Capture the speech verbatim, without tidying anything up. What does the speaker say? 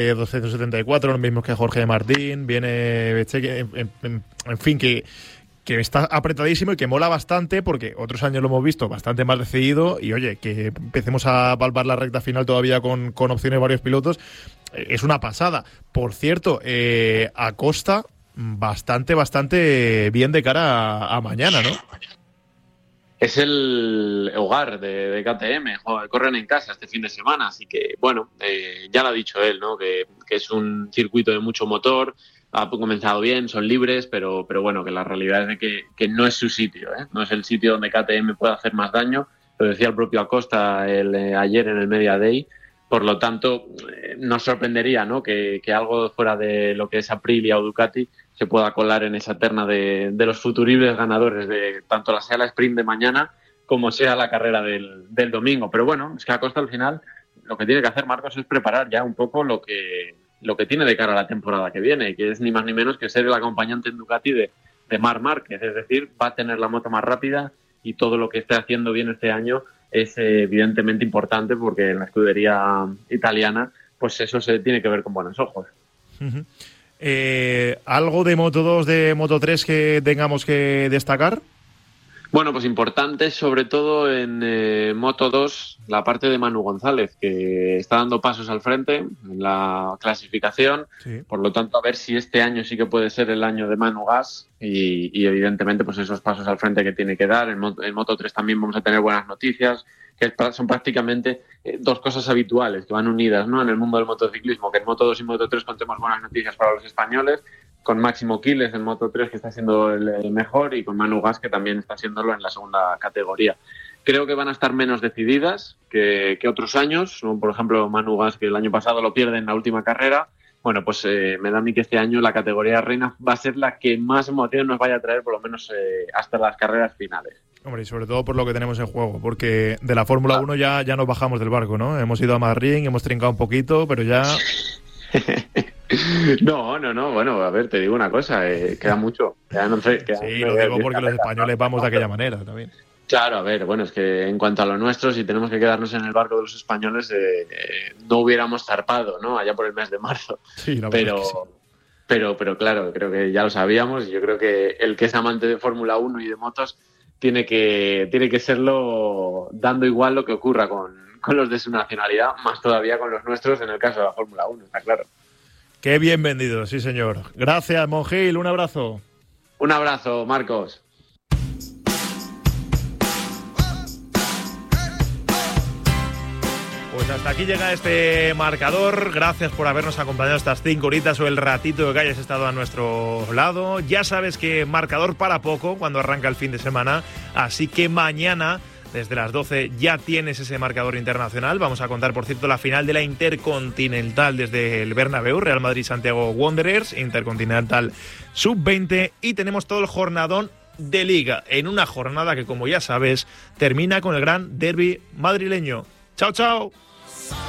doscientos setenta y cuatro, los mismos que Jorge Martín, viene Cheque, en, en, en fin, que, que está apretadísimo y que mola bastante porque otros años lo hemos visto bastante más decidido y oye, que empecemos a palpar la recta final todavía con, con opciones de varios pilotos, eh, es una pasada. Por cierto, eh, Acosta bastante, bastante bien de cara a, a mañana, ¿no? Es el hogar de, de K T M, joder, corren en casa este fin de semana, así que, bueno, eh, ya lo ha dicho él, ¿no? Que, que es un circuito de mucho motor, ha comenzado bien, son libres, pero, pero bueno, que la realidad es de que, que no es su sitio, ¿eh? No es el sitio donde K T M puede hacer más daño, lo decía el propio Acosta el, eh, ayer en el Media Day, por lo tanto, eh, nos sorprendería, ¿no? Que, que algo fuera de lo que es Aprilia o Ducati se pueda colar en esa terna de, de los futuribles ganadores de tanto la sea la sprint de mañana como sea la carrera del, del domingo. Pero bueno, es que Acosta al final lo que tiene que hacer, Marcos, es preparar ya un poco lo que, lo que tiene de cara a la temporada que viene, que es ni más ni menos que ser el acompañante en Ducati de, de Marc Márquez. Es decir, va a tener la moto más rápida y todo lo que esté haciendo bien este año es eh, evidentemente importante porque en la escudería italiana pues eso se tiene que ver con buenos ojos. Uh-huh. Eh, ¿Algo de Moto dos, de Moto tres que tengamos que destacar? Bueno, pues importante sobre todo en eh, Moto dos la parte de Manu González, que está dando pasos al frente en la clasificación, sí. Por lo tanto a ver si este año sí que puede ser el año de Manu Gas y, y evidentemente pues esos pasos al frente que tiene que dar. En Moto, en Moto tres también vamos a tener buenas noticias, que son prácticamente eh, dos cosas habituales que van unidas, ¿no? En el mundo del motociclismo, que en Moto dos y Moto tres contemos buenas noticias para los españoles, con Máximo Quiles en Moto tres, que está siendo el, el mejor, y con Manu Gas, que también está siéndolo en la segunda categoría. Creo que van a estar menos decididas que, que otros años, como por ejemplo Manu Gas, que el año pasado lo pierde en la última carrera. Bueno, pues eh, me da a mí que este año la categoría reina va a ser la que más emoción nos vaya a traer, por lo menos eh, hasta las carreras finales. Hombre, y sobre todo por lo que tenemos en juego, porque de la Fórmula uno ya, ya nos bajamos del barco, ¿no? Hemos ido a Madrid, hemos trincado un poquito, pero ya... No, no, no, bueno, a ver, te digo una cosa, eh, queda mucho. Queda, no sé, queda, sí, lo digo porque los españoles vamos de aquella manera también. Claro, a ver, bueno, es que en cuanto a lo nuestro, si tenemos que quedarnos en el barco de los españoles, eh, eh, no hubiéramos zarpado, ¿no? Allá por el mes de marzo. Sí, la pero, verdad es que sí. pero, pero claro, creo que ya lo sabíamos y yo creo que el que es amante de Fórmula uno y de motos tiene que, tiene que serlo dando igual lo que ocurra con, con los de su nacionalidad, más todavía con los nuestros en el caso de la Fórmula uno, está claro. Qué bien vendido, sí señor. Gracias, Monjil, un abrazo. Un abrazo, Marcos. Pues hasta aquí llega este marcador. Gracias por habernos acompañado estas cinco horitas o el ratito que hayas estado a nuestro lado. Ya sabes que marcador para poco cuando arranca el fin de semana, así que mañana desde las doce ya tienes ese marcador internacional. Vamos a contar, por cierto, la final de la Intercontinental desde el Bernabéu, Real Madrid-Santiago Wanderers, Intercontinental sub veinte, y tenemos todo el jornadón de Liga, en una jornada que, como ya sabes, termina con el gran derbi madrileño. ¡Chao, chao!